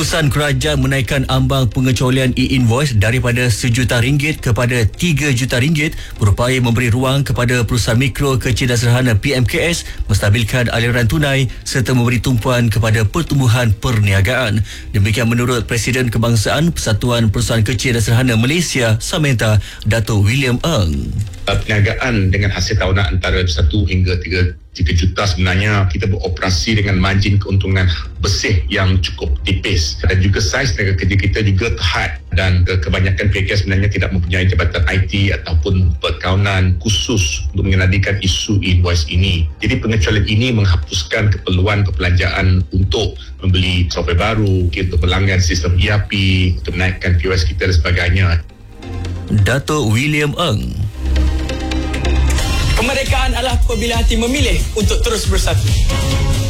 Keputusan kerajaan menaikkan ambang pengecualian e-invoice daripada RM1 juta kepada RM3 juta berupaya memberi ruang kepada perusahaan mikro kecil dan sederhana PMKS menstabilkan aliran tunai serta memberi tumpuan kepada pertumbuhan perniagaan. Demikian menurut Presiden Kebangsaan Persatuan Perusahaan Kecil dan Sederhana Malaysia Samenta, Dato' William Ng. Perniagaan dengan hasil tahunan antara 1 hingga 3 juta sebenarnya kita beroperasi dengan margin keuntungan bersih yang cukup tipis, dan juga saiz tenaga kerja kita juga terhad, dan kebanyakan PKS sebenarnya tidak mempunyai jabatan IT ataupun perkawanan khusus untuk mengenalikan isu invoice ini. Jadi pengecualian ini menghapuskan keperluan perbelanjaan untuk membeli software baru, untuk berlanggan sistem ERP, untuk menaikkan POS kita dan sebagainya. Dato' William Ng. Kemerdekaan adalah apabila hati memilih untuk terus bersatu.